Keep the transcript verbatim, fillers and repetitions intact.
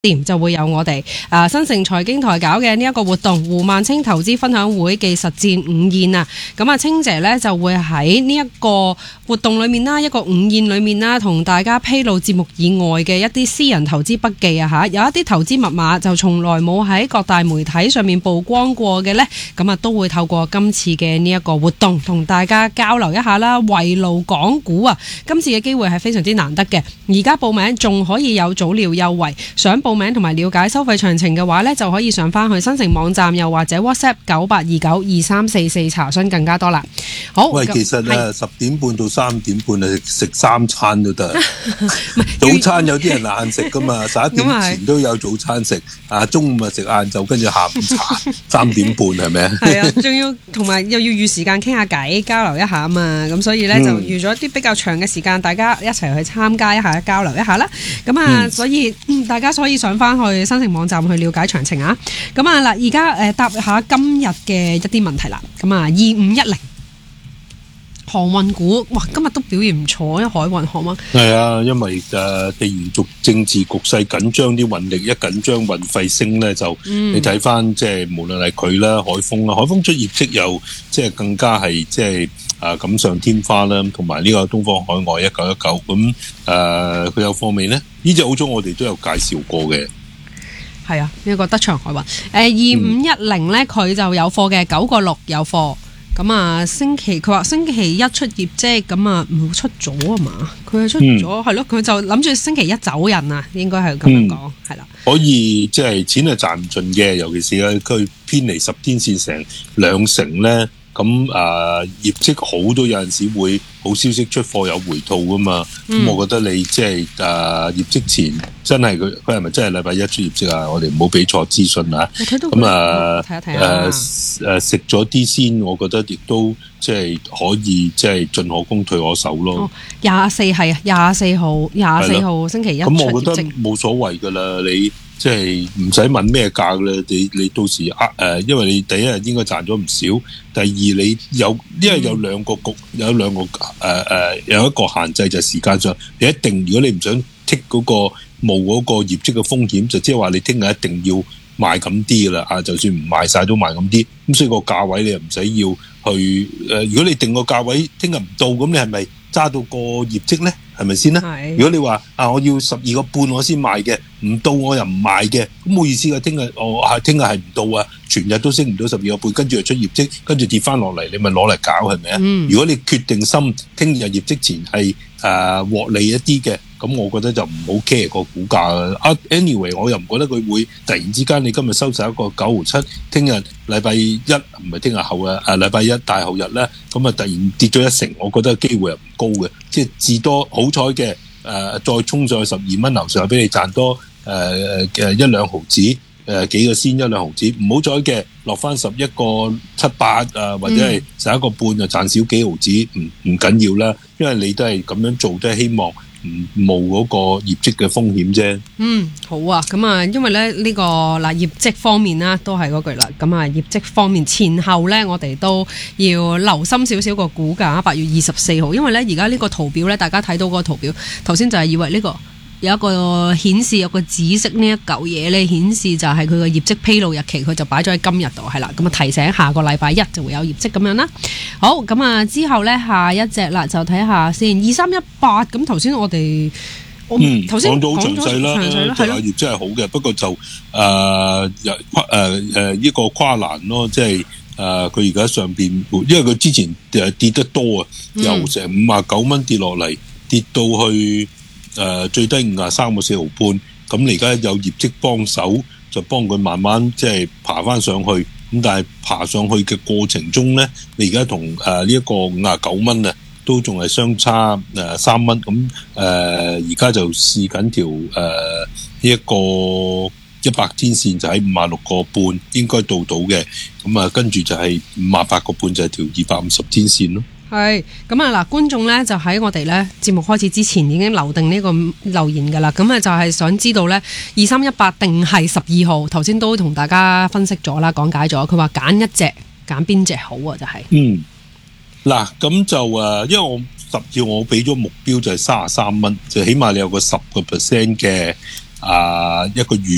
點就會有我哋啊新城財經台搞嘅呢一個活動胡孟青投資分享會嘅實戰午宴啊，咁啊青姐呢就會喺呢一個活動裏面啦，一個午宴裏面啦，同大家披露節目以外嘅一啲私人投資筆記啊吓，有一啲投資密碼就從來冇喺各大媒體上面曝光過嘅呢，咁啊都會透過今次嘅呢一個活動同大家交流一下啦。圍爐講股啊，今次嘅機會係非常之難得嘅，而家報名仲可以有早鳥優惠，想報報名同埋了解收費詳情嘅話呢，就可以上翻去新城網站，又或者 WhatsApp 九八二九二三四四查詢更加多啦。好， 喂，其實咧十點半到三點半啊，食三餐都得。早餐有啲人晏食噶嘛，十一點前都有早餐食。啊，中午啊食晏晝，跟住下午茶，三點半係咪啊？係啊，仲要同埋又要預時間傾下偈，交流一下啊嘛。咁所以呢，就預咗啲比較長嘅時間，大家一齊去參加一下，交流一下啦。咁啊，所以、嗯、大家可以上翻去新城網站去了解詳情啊！咁啊嗱，而家誒答下今日嘅一啲問題啦。咁啊，二五一零航運股，哇，今日都表現唔錯，因為海運航運係啊，因為誒、呃、地緣局政治局勢緊張，啲運力一緊張，運費升咧就、嗯、你睇翻即係無論係佢啦、海豐啦，海豐出業績又即係更加係即係啊錦上添花啦，同埋呢個東方海外一九一九咁誒，佢有貨未呢？呢隻好早我哋都有介紹過嘅。 係啊，呢、這個德祥海運，誒二五一零咧，佢就有貨嘅，九個六有貨。咁啊，星期佢話星期一出業績，咁啊唔出咗啊嘛？佢係出咗，係咯、嗯，佢就諗住星期一走人啊，應該係咁樣講，係啦、嗯。 可以即係錢係賺唔盡嘅，尤其是咧佢偏離十天線成兩成咧。咁啊、呃，業績好都有陣時會好消息出貨有回吐噶嘛。咁、嗯、我覺得你即係啊業績前真係佢佢係咪真係禮拜一出業績啊？我哋唔好俾錯資訊啊。咁啊誒誒食咗啲先，我覺得亦都即係可以即係進可攻退可守咯。 廿四係啊，廿四號廿四號星期一出業績。 咁我覺得冇所謂噶啦，你。即係唔使問咩價咧，你你到時呃誒，因為你第一日應該賺咗唔少，第二你有因為有兩個局，有兩個誒誒、呃、有一個限制就係時間上，你一定如果你唔想剔嗰個冒嗰個業績嘅風險，就即係話你聽日一定要賣咁啲噶啦啊！就算唔賣晒都賣咁啲，咁所以個價位你又唔使要去誒、呃。如果你定個價位聽日唔到，咁你係咪揸到個業績咧？係咪先咧？如果你話啊，我要十二個半我先賣嘅，唔到我又唔賣嘅，咁冇意思噶。聽日我係聽日係唔到啊，全日都升唔到十二個半，跟住又出業績，跟住跌翻落嚟，你咪攞嚟搞係咪啊？如果你決定心聽日業績前係誒獲利一啲嘅，咁我覺得就唔好 care 個股價啊。Anyway， 我又唔覺得佢會突然之間你今日收晒一個九毫七，聽日禮拜一唔係聽日後啊，誒禮拜一大後日咧，咁啊突然跌咗一成，我覺得機會係唔高嘅，即係至多好彩嘅誒，再衝上去十二蚊樓上，俾你賺多誒嘅一兩毫子，誒幾個先一兩毫子，唔好彩嘅落翻十一個七八啊，或者係十一個半就賺少幾毫子，唔唔緊要啦，因為你都係咁樣做，都係希望唔冒嗰個業績嘅風險啫。嗯， 好啊，咁啊，因為咧呢、這個嗱業績方面啦，都係嗰句啦，咁啊業績方面前後咧，我哋都要留心少少個股價。八月二十四號，因為咧而家呢個圖表咧，大家睇到個圖表，頭先就係以為呢、這個。有一個顯示有個紫色呢一嚿嘢咧，顯示就係佢個業績披露日期，佢就擺咗喺今日度，係啦。咁啊提醒下個禮拜一就會有業績咁樣啦。好，咁啊之後咧下一隻啦，就睇下先二三一八。咁頭先我哋嗯頭先講到好詳細啦，就係業績係好嘅，不過就誒誒誒呢個跨欄咯，即係誒佢而家上邊，因為佢之前誒跌得多啊，由成五啊九蚊跌落嚟，跌到去。誒、呃、最低五十三個四毫半，咁你而家有業績幫手，就幫佢慢慢即係爬翻上去。咁但係爬上去嘅過程中咧，你而家同誒呢一個五十九蚊啊，都仲係相差誒三蚊。咁誒而家就試緊條誒呢一個一百天線，就喺五十六個半應該到到嘅。咁啊跟住就係五十八個半就係條二百五十天線咯。 係咁啊！嗱，觀眾咧就喺我哋咧節目開始之前已經留定呢個留言噶啦。咁啊就係想知道咧二三一八定係十二號？頭先都同大家分析咗啦，講解咗。佢話揀一隻，揀邊隻好啊？就係、是、嗯嗱，咁就誒，因為我十號我俾咗目標就係三十三蚊，就起碼你有個十個 percent 嘅啊一個預。